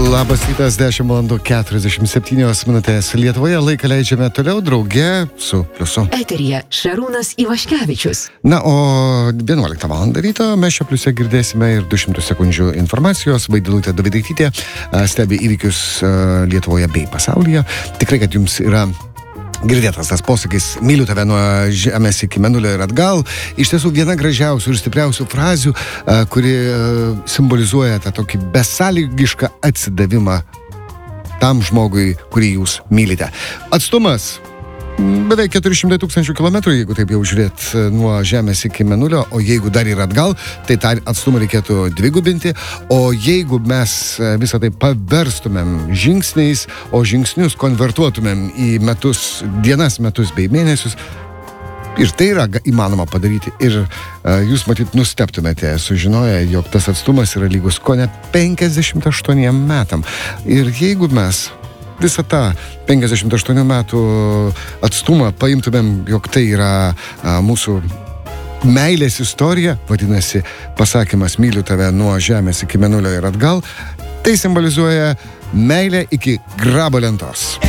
Labas rytas, 10:47 Lietuvoje. Laiką leidžiame toliau drauge su Pliusu. Eteryje Šarūnas Ivaškevičius. Na, o 11 val. Ryto mes čia Pliuse girdėsime ir 200 sekundžių informacijos. Vaidilutė Davidaitytė stebi įvykius Lietuvoje bei pasaulyje. Tikrai, kad jums yra girdėtas tas posakis, myliu tave nuo žemės iki mėnulio ir atgal. Iš tiesų viena gražiausių ir stipriausių frazių, kuri simbolizuoja tą tokį besąlygišką atsidavimą tam žmogui, kurį jūs mylite. Atstumas beveik 400 000 kilometrų, jeigu taip jau žiūrėt, nuo žemės iki mėnulio, o jeigu dar ir atgal, tai tą atstumą reikėtų dvigubinti, o jeigu mes visą tai paverstumėm žingsniais, o žingsnius konvertuotumėm į metus, dienas, metus bei mėnesius, ir tai yra įmanoma padaryti. Ir jūs matyt nustebtumėte, sužinoję, jog tas atstumas yra lygus kone 58 metam. Ir jeigu mes visą tą 58 metų atstumą paimtumėm, jog tai yra mūsų meilės istorija, vadinasi, pasakymas myliu tave nuo žemės iki mėnulio ir atgal, tai simbolizuoja meilę iki grabo lentos.